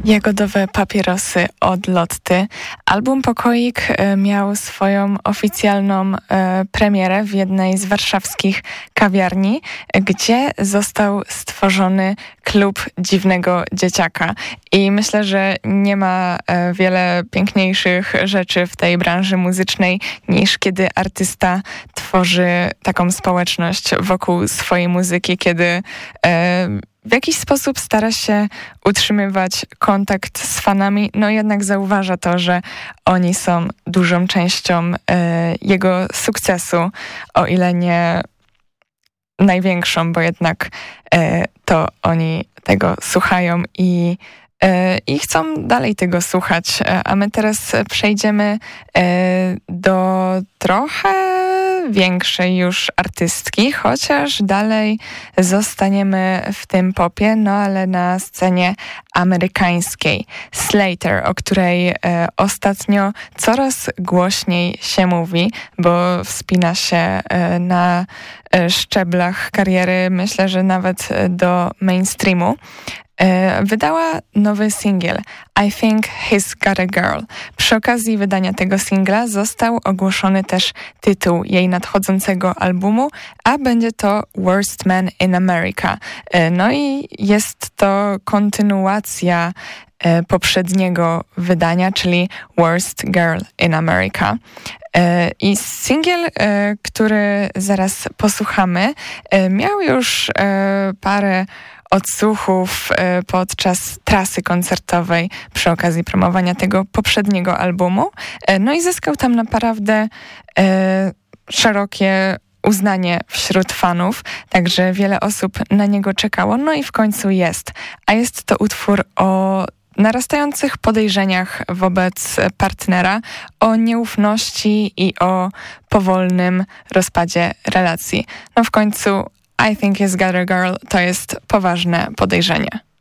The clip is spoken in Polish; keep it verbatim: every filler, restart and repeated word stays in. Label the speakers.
Speaker 1: Jagodowe papierosy od Lotty. Album Pokoik miał swoją oficjalną e, premierę w jednej z warszawskich kawiarni, gdzie został stworzony klub Dziwnego Dzieciaka. I myślę, że nie ma e, wiele piękniejszych rzeczy w tej branży muzycznej, niż kiedy artysta tworzy taką społeczność wokół swojej muzyki, kiedy e, w jakiś sposób stara się utrzymywać kontakt z fanami, no jednak zauważa to, że oni są dużą częścią e, jego sukcesu, o ile nie największą, bo jednak e, to oni tego słuchają i, e, i chcą dalej tego słuchać. A my teraz przejdziemy e, do trochę większej już artystki, chociaż dalej zostaniemy w tym popie, no ale na scenie amerykańskiej. Slater, o której e, ostatnio coraz głośniej się mówi, bo wspina się e, na e, szczeblach kariery, myślę, że nawet do mainstreamu. Wydała nowy singiel I Think He's Got a Girl. Przy okazji wydania tego singla został ogłoszony też tytuł jej nadchodzącego albumu, a będzie to Worst Man in America. No i jest to kontynuacja poprzedniego wydania, czyli Worst Girl in America. I singiel, który zaraz posłuchamy, miał już parę odsłuchów podczas trasy koncertowej przy okazji promowania tego poprzedniego albumu. No i zyskał tam naprawdę e, szerokie uznanie wśród fanów, także wiele osób na niego czekało, no i w końcu jest. A jest to utwór o narastających podejrzeniach wobec partnera, o nieufności i o powolnym rozpadzie relacji. No w końcu I Think He's Got a Girl to jest poważne podejrzenie.